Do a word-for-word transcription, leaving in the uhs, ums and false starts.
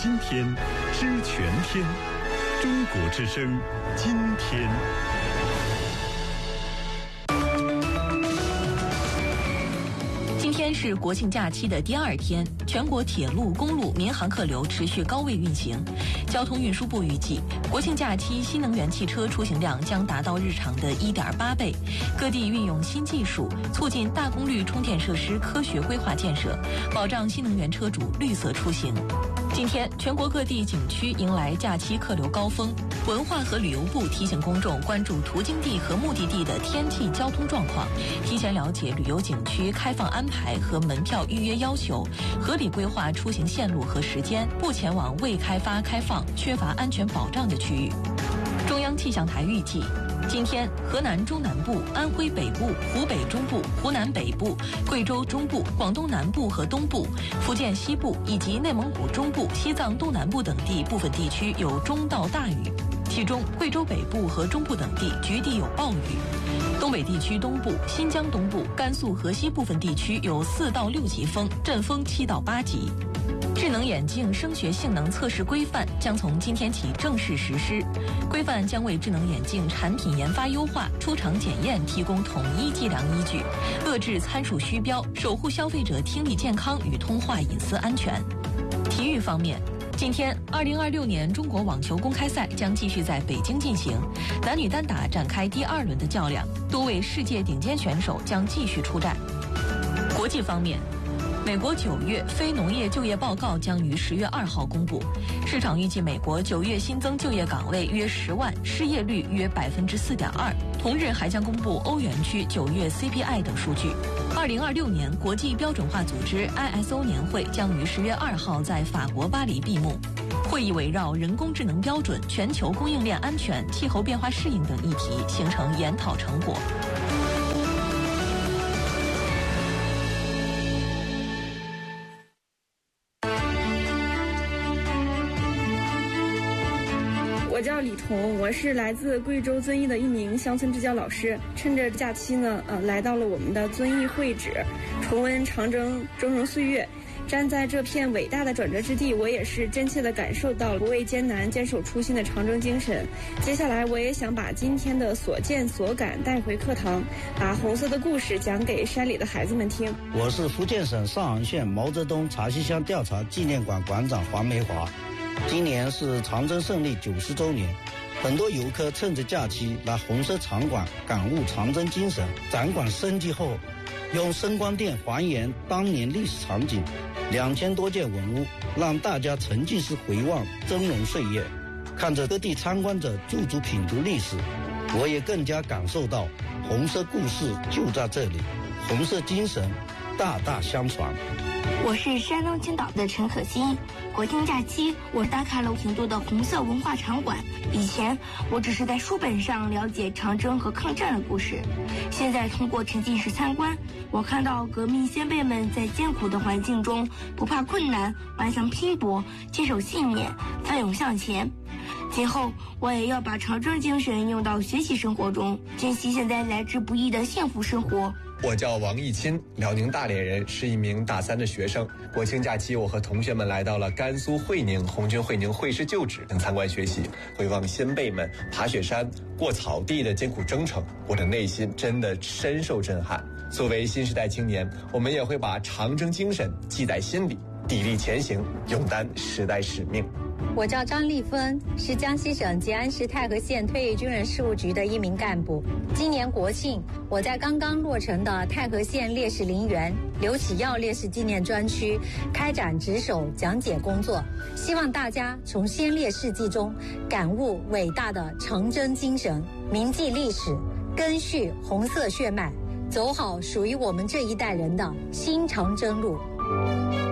今天，知全天。中国之声，今天。 今天是国庆假期的第二天，全国铁路、公路、民航客流持续高位运行。交通运输部预计，国庆假期新能源汽车出行量将达到日常的 一点八倍。各地运用新技术，促进大功率充电设施科学规划建设，保障新能源车主绿色出行。今天，全国各地景区迎来假期客流高峰。文化和旅游部提醒公众关注途经地和目的地的天气、交通状况，提前了解旅游景区开放安排和门票预约要求，合理规划出行线路和时间，不前往未开发、开放、缺乏安全保障的区域。中央气象台预计，今天，河南中南部、安徽北部、湖北中部、湖南北部、贵州中部、广东南部和东部、福建西部以及内蒙古中部、西藏东南部等地部分地区有中到大雨，其中贵州北部和中部等地局地有暴雨。东北地区东部、新疆东部、甘肃河西部分地区有四到六级风，阵风七到八级。智能眼镜声学性能测试规范将从今天起正式实施，规范将为智能眼镜产品研发优化、出厂检验提供统一计量依据，遏制参数虚标，守护消费者听力健康与通话隐私安全。体育方面，今天，二零二六年中国网球公开赛将继续在北京进行，男女单打展开第二轮的较量，多位世界顶尖选手将继续出战。国际方面，美国九月非农业就业报告将于十月二号公布，市场预计美国九月新增就业岗位约十万，失业率约百分之四点二。同日还将公布欧元区九月 C P I 等数据。二零二六年国际标准化组织 I S O 年会将于十月二号在法国巴黎闭幕。会议围绕人工智能标准、全球供应链安全、气候变化适应等议题形成研讨成果。 我叫李彤，我是来自贵州遵义的一名乡村支教老师。趁着假期呢，呃，来到了我们的遵义会址，重温长征峥嵘岁月。站在这片伟大的转折之地，我也是真切地感受到不畏艰难、坚守初心的长征精神。接下来，我也想把今天的所见所感带回课堂，把红色的故事讲给山里的孩子们听。 我是福建省上杭县毛泽东茶溪乡调查纪念馆馆长黄梅华。今年是长征胜利九十周年，很多游客趁着假期来红色场馆感悟长征精神。展馆升级后，用声光电还原当年历史场景，两千多件文物，让大家沉浸式回望峥嵘岁月。看着各地参观者驻足品读历史，我也更加感受到红色故事就在这里，红色精神大大相传。 我是山东青岛的陈可欣。国庆假期，我打卡了挺多的红色文化场馆。以前我只是在书本上了解长征和抗战的故事，现在通过沉浸式参观，我看到革命先辈们在艰苦的环境中不怕困难，顽强拼搏，坚守信念，奋勇向前。今后我也要把长征精神用到学习生活中，珍惜现在来之不易的幸福生活。 我叫王义钦，辽宁大连人，是一名大三的学生。国庆假期，我和同学们来到了甘肃会宁红军会宁会师旧址等参观学习，回望先辈们爬雪山、过草地的艰苦征程，我的内心真的深受震撼。作为新时代青年，我们也会把长征精神记在心里，砥砺前行，勇担时代使命。 我叫张丽芬，是江西省吉安市太和县退役军人事务局的一名干部。今年国庆，我在刚刚落成的太和县烈士陵园刘启耀烈士纪念专区开展值守讲解工作，希望大家从先烈事迹中感悟伟大的长征精神，铭记历史，赓续红色血脉，走好属于我们这一代人的新长征路。